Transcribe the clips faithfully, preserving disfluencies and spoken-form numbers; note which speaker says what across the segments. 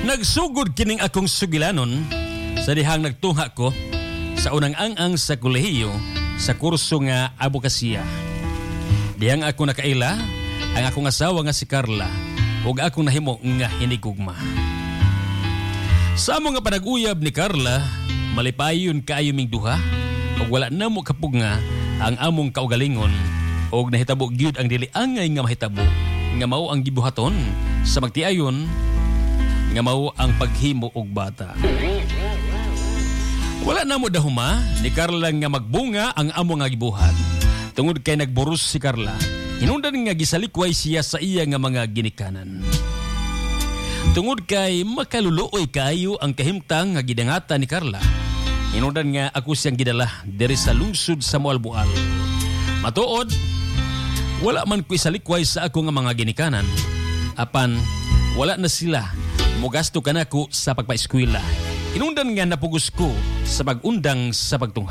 Speaker 1: Nagsugod kining akong sugilanon sa dihang nagtungha ko sa unang ang-ang sa kolehiyo sa kurso nga abokasya. Dihang ako nakaila ang akong asawa nga si Carla ug akong nahimo nga hinigugma. Sa among nga panag-uyab ni Carla, malipayon kaayo ming duha ug wala na mo kapugnga ang among kaugalingon ug nahitabo gyud ang dili angay nga mahitabo nga mao ang gibuhaton sa magtiayon nga mao ang paghimo og bata. Wala na mo dahuma ni Carla nga magbunga ang amo nga gibuhat. Tungod kay nagboros si Carla, hinungdan nga gisalikway siya sa iya nga mga ginikanan. Tungod kay makaluluoy kaayo ang kahimtang nga gidangata ni Carla, hinungdan nga ako siyang gidala diri sa lungsod sa Moalboal. Matuod, wala man ko isalikway sa ako nga mga ginikanan. Apan, wala na sila mugasto ka na ko sa pagpa-eskwela. Inundan nga napugos ko sa pag-undang sa pagtungha.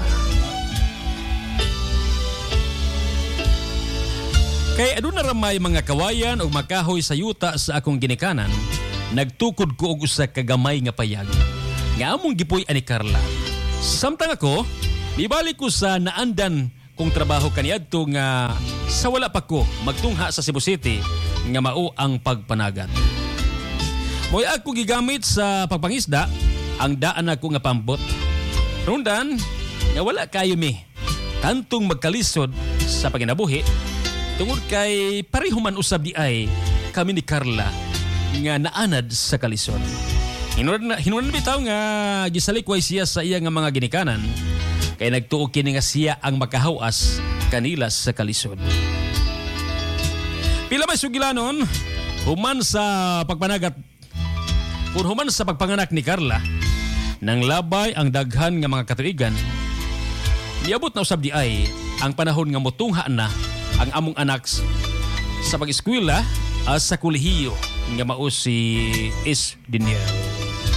Speaker 1: Kay aduna ramay mga kawayan o makahoy sa yuta sa akong ginikanan, nagtukod ko og usa ka gamay nga payag. Nga among gipuy ani Carla. Samtang ako, ibalik ko sa naandan kong trabaho kaniadto nga sa wala pa ko magtungha sa Cebu City nga mao ang pagpanagat. Moy ako gigamit sa pagpangisda ang daan ako nga pambot. Rundan, nga wala kayo mi kantong magkalisod sa paginabuhi tungod kay pareho man usab di ay kami ni Carla nga naanad sa kalisod. Hinunan hinunan bitaw nga gisalikway siya sa iya nga mga ginikanan kay nagtuo kini nga siya ang makahawas kanila sa kalisod. Pila may sugilanon human sa pagpanagat kung human sa pagpanganak ni Carla, nang labay ang daghan nga mga katuigan, niabot na usab di ay ang panahon nga motungha na ang among anak sa pag-eskwela sa kolehiyo nga mao si Is Diniel.